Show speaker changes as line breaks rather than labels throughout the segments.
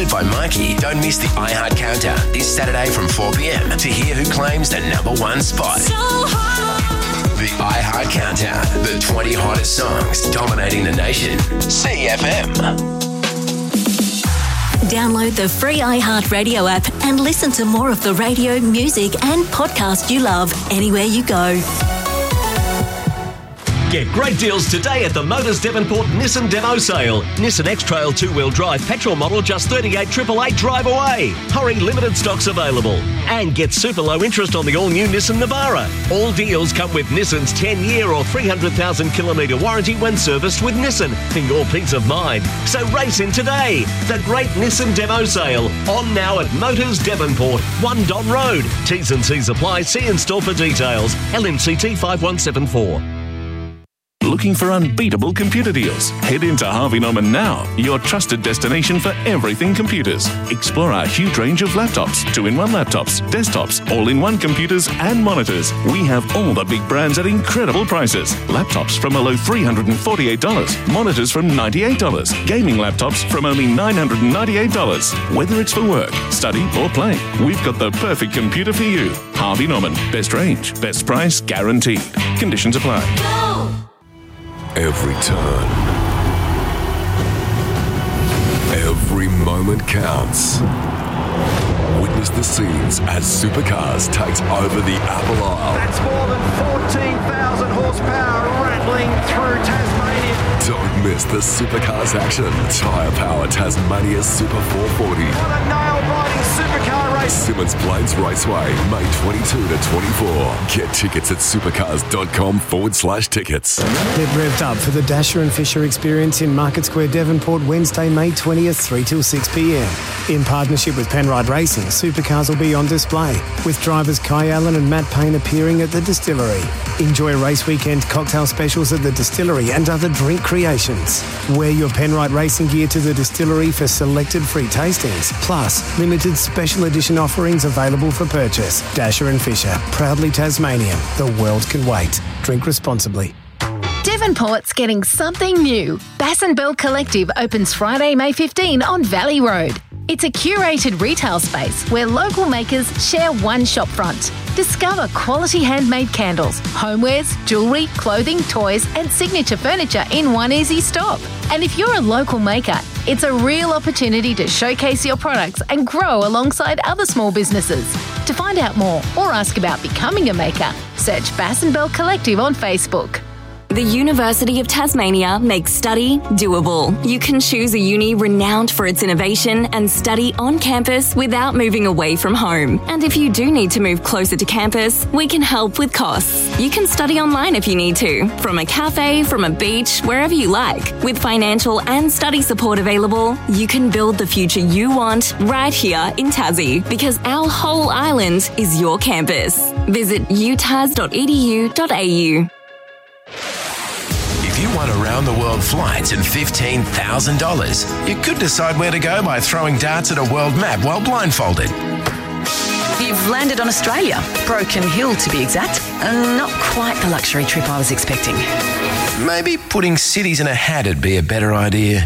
Hosted by Mikey, don't miss the iHeart Countdown this Saturday from 4 p.m. to hear who claims the number one spot.
So hot.
The iHeart Countdown, the 20 hottest songs dominating the nation. CFM.
Download the free iHeart Radio app and listen to more of the radio, music and podcast you love anywhere you go.
Get great deals today at the Motors Devonport Nissan Demo Sale. Nissan X-Trail 2-wheel drive petrol model just $38,888 drive away. Hurry, limited stocks available. And get super low interest on the all-new Nissan Navara. All deals come with Nissan's 10-year or 300,000 kilometre warranty when serviced with Nissan for your peace of mind. So race in today. The great Nissan Demo Sale. On now at Motors Devonport, 1 Don Road. T's and C's apply. See in store for details. LMCT 5174.
Looking for unbeatable computer deals? Head into Harvey Norman now, your trusted destination for everything computers. Explore our huge range of laptops, 2-in-1 laptops, desktops, all-in-one computers and monitors. We have all the big brands at incredible prices. Laptops from a low $348, monitors from $98, gaming laptops from only $998. Whether it's for work, study or play, we've got the perfect computer for you. Harvey Norman, best range, best price guaranteed. Conditions apply.
Every turn, every moment counts. Witness the scenes as Supercars takes over the Apple Isle.
That's more than 14,000 horsepower rattling through Tasmania.
Don't miss the Supercars action. Tyre Power Tasmania Super 440.
What a nail-biting supercar race.
Simmons Plains Raceway, May 22 to 24. Get tickets at supercars.com/tickets.
Get revved up for the Dasher and Fisher experience in Market Square, Devonport, Wednesday, May 20th, 3 till 6 p.m. In partnership with Penrite Racing, supercars will be on display, with drivers Kai Allen and Matt Payne appearing at the distillery. Enjoy race weekend cocktail specials at the distillery and other drink creations. Wear your Penrite Racing gear to the distillery for selected free tastings, plus limited special edition offerings available for purchase. Dasher and Fisher, proudly Tasmanian. The world can wait. Drink responsibly.
Devonport's getting something new. Bass & Bell Collective opens Friday, May 15 on Valley Road. It's a curated retail space where local makers share one shop front. Discover quality handmade candles, homewares, jewellery, clothing, toys and signature furniture in one easy stop. And if you're a local maker, it's a real opportunity to showcase your products and grow alongside other small businesses. To find out more or ask about becoming a maker, search Bass & Bell Collective on Facebook.
The University of Tasmania makes study doable. You can choose a uni renowned for its innovation and study on campus without moving away from home. And if you do need to move closer to campus, we can help with costs. You can study online if you need to, from a cafe, from a beach, wherever you like. With financial and study support available, you can build the future you want right here in Tassie, because our whole island is your campus. Visit utas.edu.au.
If you want around-the-world flights and $15,000, you could decide where to go by throwing darts at a world map while blindfolded.
You've landed on Australia, Broken Hill to be exact. Not quite the luxury trip I was expecting.
Maybe putting cities in a hat would be a better idea.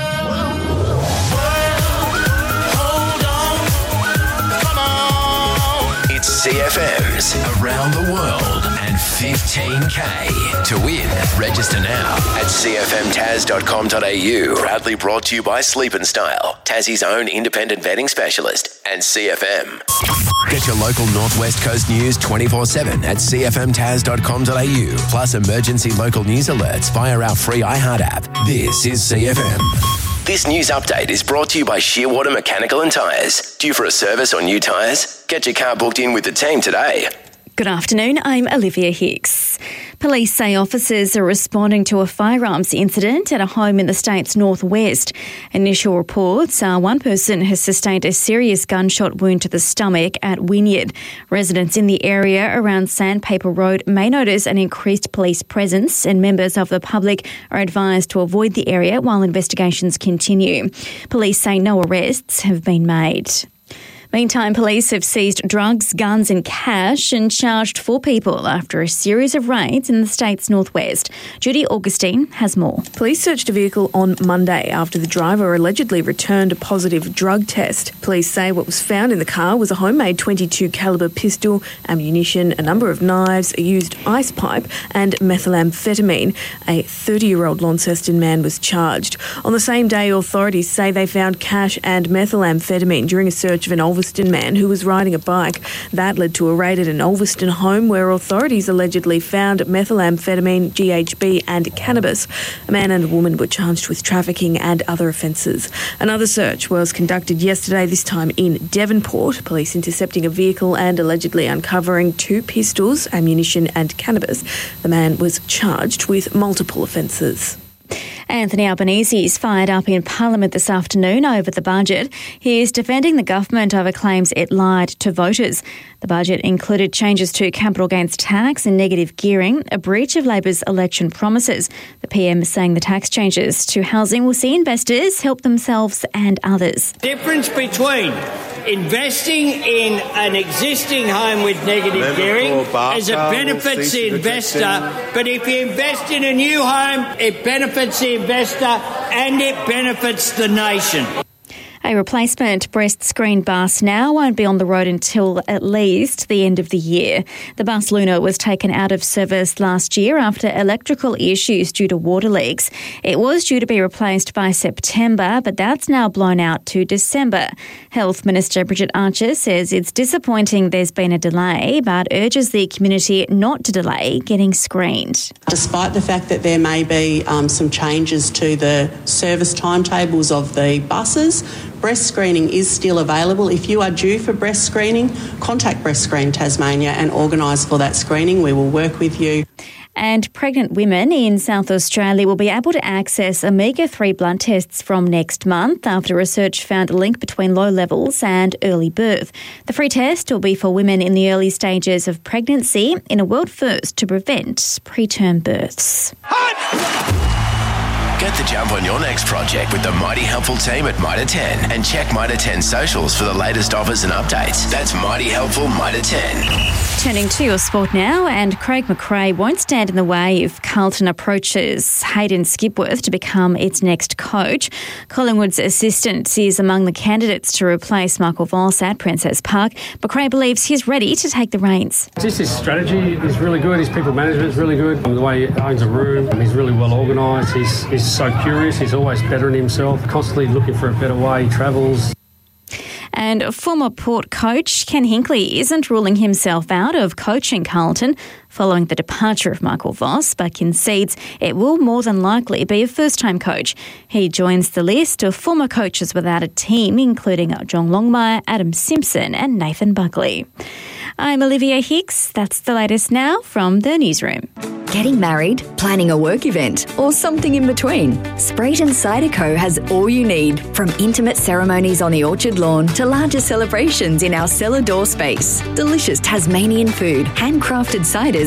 It's CFM's Around the World and 15K. To win, register now at cfmtas.com.au. Proudly brought to you by Sleep & Style, Tassie's own independent vetting specialist, and CFM. Get your local Northwest Coast news 24/7 at cfmtas.com.au. Plus emergency local news alerts via our free iHeart app. This is CFM. This news update is brought to you by Shearwater Mechanical and Tyres. Due for a service or new tyres? Get your car booked in with the team today.
Good afternoon, I'm Olivia Hicks. Police say officers are responding to a firearms incident at a home in the state's northwest. Initial reports are one person has sustained a serious gunshot wound to the stomach at Wynyard. Residents in the area around Sandpaper Road may notice an increased police presence, and members of the public are advised to avoid the area while investigations continue. Police say no arrests have been made. Meantime, police have seized drugs, guns and cash and charged 4 people after a series of raids in the state's northwest. Judy Augustine has more.
Police searched a vehicle on Monday after the driver allegedly returned a positive drug test. Police say what was found in the car was a homemade .22 calibre pistol, ammunition, a number of knives, a used ice pipe and methamphetamine. A 30-year-old Launceston man was charged. On the same day, authorities say they found cash and methamphetamine during a search of an Ulverston man who was riding a bike. That led to a raid at an Ulverston home where authorities allegedly found methamphetamine, GHB and cannabis. A man and a woman were charged with trafficking and other offences. Another search was conducted yesterday, this time in Devonport. Police intercepting a vehicle and allegedly uncovering 2 pistols, ammunition and cannabis. The man was charged with multiple offences.
Anthony Albanese is fired up in Parliament this afternoon over the budget. He is defending the government over claims it lied to voters. The budget included changes to capital gains tax and negative gearing, a breach of Labor's election promises. The PM is saying the tax changes to housing will see investors help themselves and others.
Difference between investing in an existing home with negative gearing is it benefits the investor, but if you invest in a new home, it benefits the investor and it benefits the nation.
A replacement breast screen bus now won't be on the road until at least the end of the year. The bus Luna was taken out of service last year after electrical issues due to water leaks. It was due to be replaced by September, but that's now blown out to December. Health Minister Bridget Archer says it's disappointing there's been a delay, but urges the community not to delay getting screened.
Despite the fact that there may be some changes to the service timetables of the buses, breast screening is still available. If you are due for breast screening, contact Breast Screen Tasmania and organise for that screening. We will work with you.
And pregnant women in South Australia will be able to access omega-3 blood tests from next month after research found a link between low levels and early birth. The free test will be for women in the early stages of pregnancy in a world first to prevent preterm births.
Get the jump on your next project with the Mighty Helpful team at Mitre 10 and check Mitre 10 socials for the latest offers and updates. That's Mighty Helpful Mitre 10.
Turning to your sport now, and Craig McRae won't stand in the way if Carlton approaches Hayden Skipworth to become its next coach. Collingwood's assistant is among the candidates to replace Michael Voss at Princess Park. McRae believes he's ready to take the reins.
Just his strategy is really good, his people management is really good. The way he owns a room, he's really well organised, he's so curious, he's always bettering himself, constantly looking for a better way, he travels.
And former Port coach Ken Hinkley isn't ruling himself out of coaching Carlton following the departure of Michael Voss, but concedes it will more than likely be a first-time coach. He joins the list of former coaches without a team, including John Longmire, Adam Simpson and Nathan Buckley. I'm Olivia Hicks. That's the latest now from the newsroom.
Getting married, planning a work event, or something in between? Sprayton Cider Co. has all you need, from intimate ceremonies on the orchard lawn to larger celebrations in our cellar door space. Delicious Tasmanian food, handcrafted ciders